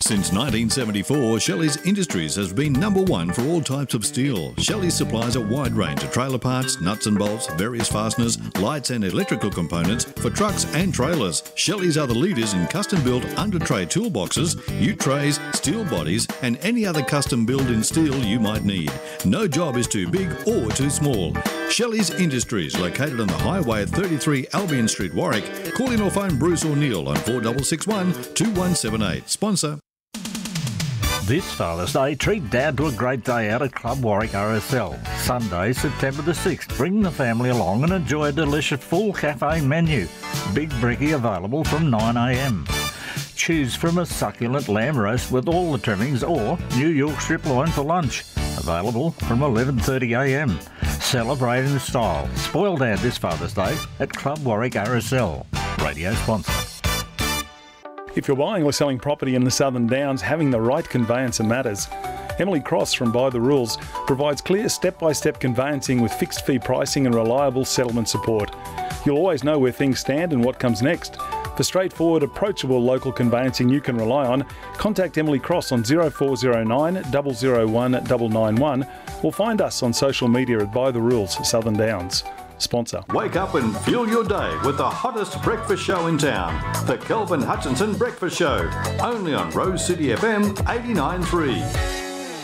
Since 1974, Shelley's Industries has been number one for all types of steel. Shelley supplies a wide range of trailer parts, nuts and bolts, various fasteners, lights and electrical components for trucks and trailers. Shelley's are the leaders in custom-built under-tray toolboxes, ute trays, steel bodies and any other custom build in steel you might need. No job is too big or too small. Shelley's Industries, located on the highway at 33 Albion Street, Warwick. Call in or phone Bruce or Neil on 4661 2178. Sponsor. This Father's Day, treat Dad to a great day out at Club Warwick RSL. Sunday, September the 6th. Bring the family along and enjoy a delicious full cafe menu. Big Bricky available from 9 a.m. Choose from a succulent lamb roast with all the trimmings or New York strip loin for lunch. Available from 11:30 a.m. Celebrate in style. Spoil Dad this Father's Day at Club Warwick RSL. Radio sponsor. If you're buying or selling property in the Southern Downs, having the right conveyancer matters. Emily Cross from By the Rules provides clear step-by-step conveyancing with fixed fee pricing and reliable settlement support. You'll always know where things stand and what comes next. For straightforward, approachable local conveyancing you can rely on, contact Emily Cross on 0409 001 991 or find us on social media at By the Rules Southern Downs. Sponsor. Wake up and fuel your day with the hottest breakfast show in town. The Kelvin Hutchinson Breakfast Show. Only on Rose City FM 89.3.